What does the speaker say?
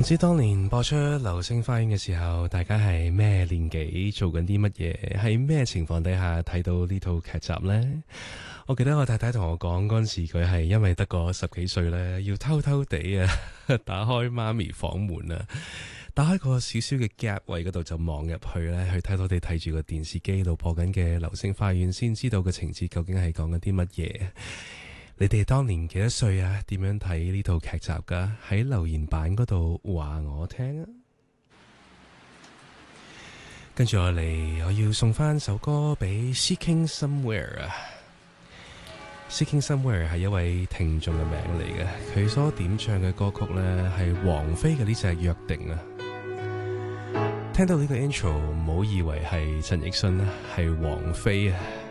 唔知當年播出《流星花園》嘅時候，大家係咩年紀，做緊啲乜嘢，喺咩情況底下睇到呢套劇集呢？我記得我太太同我講嗰陣時，佢係因為得個10幾歲呢，要偷偷地啊打開媽咪房門啊，打開個少少嘅 gap 位嗰度就望入去呢，去睇到你睇住個電視機度播緊嘅《流星花園》，先知道個情節究竟係講緊啲乜嘢。你哋當年幾多歲啊？點樣睇呢套劇集噶？喺留言板嗰度話我聽啊！跟住我嚟，我要送翻首歌俾 Seeking Somewhere 啊！Seeking Somewhere 係一位聽眾嘅名嚟嘅，佢所點唱嘅歌曲呢，係王菲嘅呢隻約定啊！聽到呢個 intro，唔好以為係陳奕迅啊，係王菲啊！